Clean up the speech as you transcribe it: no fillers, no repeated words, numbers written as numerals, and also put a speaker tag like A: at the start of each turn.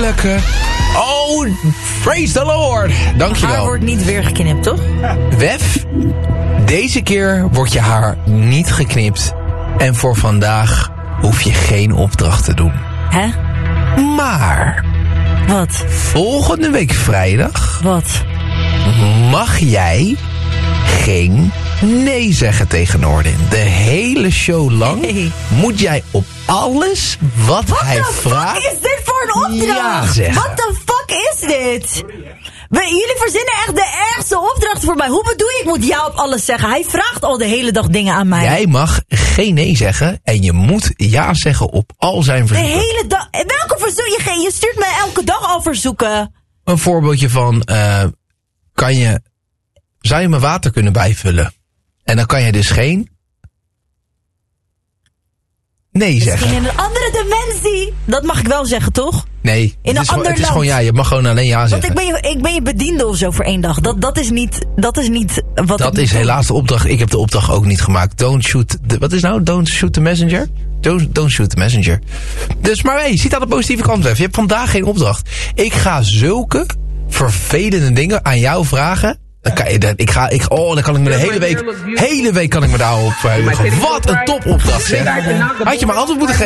A: heerlijke... Oh, praise the Lord. Dankjewel.
B: Haar wordt niet weer geknipt, toch?
A: Wef, deze keer wordt je haar niet geknipt. En voor vandaag hoef je geen opdracht te doen.
B: Hè?
A: Maar...
B: Wat?
A: Volgende week vrijdag...
B: Wat?
A: mag jij geen nee zeggen tegen Noordin. De hele show lang moet jij op alles wat hij vraagt...
B: Wat is dit voor een opdracht?
A: Ja zeggen.
B: What the fuck is dit? Jullie verzinnen echt de ergste opdracht voor mij. Hoe bedoel je, ik moet ja op alles zeggen? Hij vraagt al de hele dag dingen aan mij.
A: Jij mag geen nee zeggen en je moet ja zeggen op al zijn verzoeken.
B: De hele dag? Welke verzoeken? Je stuurt mij elke dag al verzoeken.
A: Een voorbeeldje van... zou je me water kunnen bijvullen? En dan kan je dus geen... nee zeggen.
B: Misschien in een andere dimensie. Dat mag ik wel zeggen, toch?
A: Nee,
B: In een ander
A: het is
B: land.
A: gewoon ja. Je mag gewoon alleen ja zeggen.
B: Want ik ben je bediende of zo voor 1 dag. Dat is niet wat
A: Dat
B: ik
A: is
B: doe.
A: helaas de opdracht. Ik heb de opdracht ook niet gemaakt. Don't shoot... wat is nou? Don't shoot the messenger? Don't shoot the messenger. Dus maar hey, ziet aan de positieve kant even. Je hebt vandaag geen opdracht. Ik ga zulke vervelende dingen aan jou vragen... Dan kan ik me de hele week kan ik me daarop verheugen. Wat een topopdracht, zeg. Had je maar altijd moeten geven.